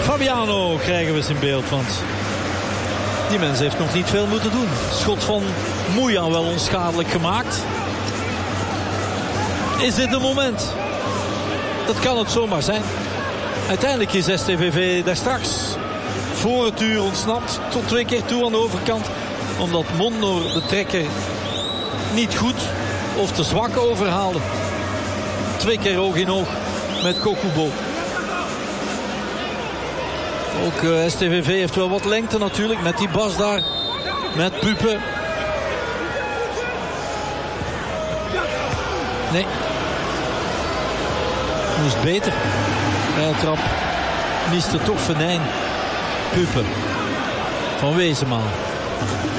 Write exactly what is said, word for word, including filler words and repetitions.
Fabiano krijgen we eens in beeld, want die mens heeft nog niet veel moeten doen. Schot van Moejan wel onschadelijk gemaakt. Is dit een moment? Dat kan het zomaar zijn. Uiteindelijk is S T V V daar straks voor het uur ontsnapt. Tot twee keer toe aan de overkant. Omdat Mondor de trekker niet goed of te zwak overhaalde. Twee keer oog in oog met Kokubo. Ook uh, S T V V heeft wel wat lengte natuurlijk. Met die Bas daar. Met Pupe. Nee. Moest beter. Vrije trap. Miste toch Venijn. Pupe. Van Wezenmaal.